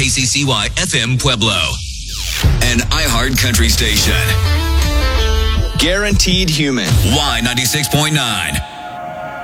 KCCY FM Pueblo. An iHeart Country station. Guaranteed Human. Y96.9.